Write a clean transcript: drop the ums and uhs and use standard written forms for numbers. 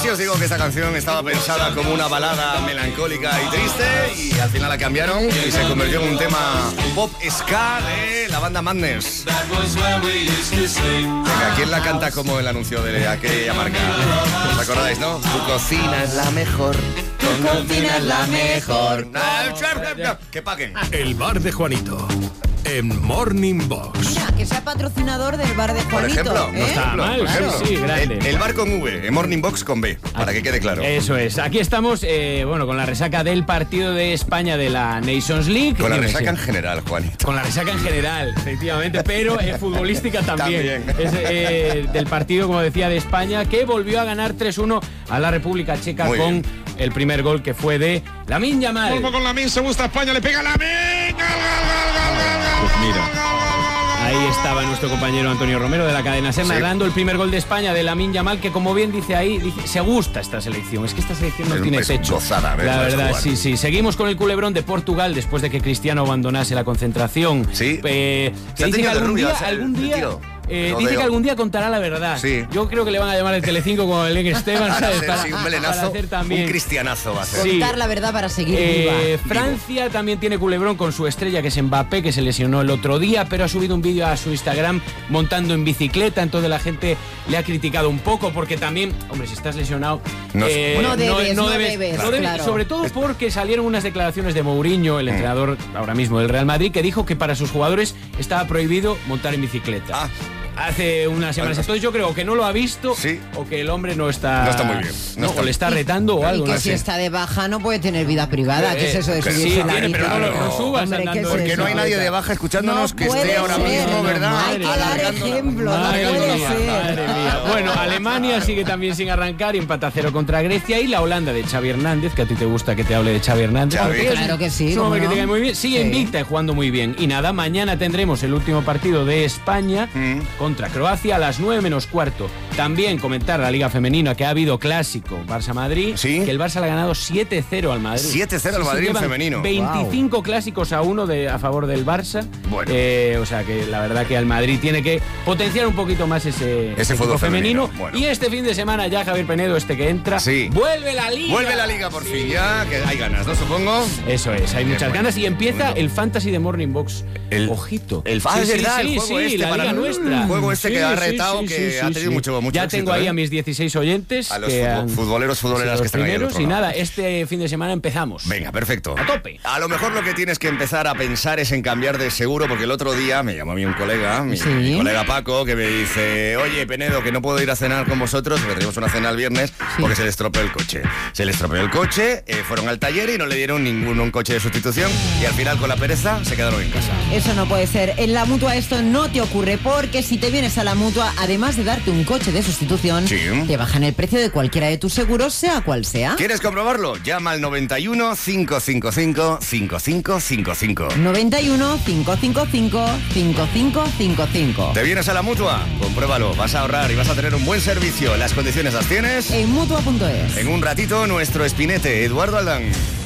si os digo que esta canción estaba pensada como una balada melancólica y triste y al final la cambiaron y se convirtió en un tema pop ska de la banda Madness. Venga, ¿quién la canta como el anuncio de aquella marca? ¿Os acordáis, no? Tu cocina es la mejor. Tu cocina es la mejor. Que paguen. El bar de Juanito. En Morning Box. Mira, que sea patrocinador del bar de Juanito. Por ejemplo, ¿eh? no está mal, por ejemplo. sí, grande. El bar con V, en Morning Box con B, para que quede claro. Eso es. Aquí estamos, con la resaca del partido de España de la Nations League. Con la Yo qué resaca sé. en general, Juanito. Con la resaca en general, efectivamente, pero futbolística también. También. Es del partido, como decía, de España, que volvió a ganar 3-1 a la República Checa Muy con bien. el primer gol que fue de Lamine Yamal. Con Lamine, se gusta España, le pega Lamine. Pues mira. Ahí estaba nuestro compañero Antonio Romero de la cadena SER, Sí. narrando el primer gol de España de Lamine Yamal, que como bien dice ahí, se gusta esta selección. Es que esta selección no tiene Es pecho. gozada, ¿ves? La Puedes verdad, jugar. sí. Seguimos con el culebrón de Portugal después de que Cristiano abandonase la concentración. Sí. Que Se ha dice que teñido de algún rubia, día, o sea, algún el día tío. dice Rodeo. que algún día contará la verdad. Sí. Yo creo que le van a llamar el Telecinco como el Esteban, Para ¿sabes? hacer, sí, un para melenazo, hacer también. un cristianazo va a ser. Sí. Contar la verdad para seguir viva. Francia también tiene culebrón con su estrella, que es Mbappé, que se lesionó el otro día, pero ha subido un vídeo a su Instagram montando en bicicleta. Entonces la gente le ha criticado un poco porque también, hombre, si estás lesionado, No, no debes, claro. sobre todo porque salieron unas declaraciones de Mourinho, el entrenador ahora mismo del Real Madrid, que dijo que para sus jugadores estaba prohibido montar en bicicleta. Ah. Hace unas semanas. Entonces yo creo que no lo ha visto, Sí. o que el hombre no está muy bien. o le está retando o Y algo. que no si sé. está de baja no puede tener vida privada. ¿Qué es eso de que subirse sí, a la tiene, pero bici? no subas Hombre, ¿qué andando. es Porque eso? no hay nadie de baja escuchándonos No que esté puede ahora ser, mismo, ¿verdad? Hay que dar Alargando la- ejemplo, no Madre puede mía, ser. madre mía. Bueno, Alemania sigue también sin arrancar y empata 0 contra Grecia, y la Holanda de Xavi Hernández, que a ti te gusta que te hable de Xavi Hernández. Xavi. porque es Claro que sí, un ¿cómo hombre que no? te cae muy bien. Sigue Sí. invicta y jugando muy bien. Y nada, mañana tendremos el último partido de España contra Croacia a las 9:15. También comentar la Liga Femenina, que ha habido clásico Barça-Madrid, Sí. que el Barça le ha ganado 7-0 al Madrid. 7-0 al Madrid en llevan femenino. 25 clásicos a 1 a favor del Barça. Bueno. O sea que la verdad que al Madrid tiene que potenciar un poquito más ese fútbol equipo femenino. bueno. Y este fin de semana ya Javier Penedo, que entra, Sí. vuelve la Liga. Vuelve la Liga por Sí. fin, ya, que hay ganas, ¿no? Supongo. Eso es, hay muchas bueno. ganas y empieza Bueno. el Fantasy de Morning Box. Ojito. Es verdad, el juego este la para Liga nuestra. El juego este Sí, que ha sí, retado, sí, que sí, ha sí, tenido sí. mucho Ya éxito, tengo ahí ¿eh? a mis 16 oyentes. A los que han futboleros, futboleras sido que los están ahí al primeros. otro Y lado. nada, este fin de semana empezamos. Venga, perfecto. A tope. A lo mejor lo que tienes que empezar a pensar es en cambiar de seguro, porque el otro día me llamó a mí un colega, mi Sí. colega Paco, que me dice: oye, Penedo, que no puedo ir a cenar con vosotros, porque tenemos una cena el viernes, porque se le estropeó el coche. Se le estropeó el coche, fueron al taller y no le dieron un coche de sustitución, y al final, con la pereza, se quedaron en casa. Eso no puede ser. En la Mutua esto no te ocurre, porque si te vienes a la Mutua, además de darte un coche de sustitución, Sí. te bajan el precio de cualquiera de tus seguros, sea cual sea. ¿Quieres comprobarlo? Llama al 91 555 5555. 91 555 5555. ¿Te vienes a la Mutua? Compruébalo, vas a ahorrar y vas a tener un buen servicio. Las condiciones las tienes. En Mutua.es. En un ratito, nuestro espinete, Eduardo Aldán.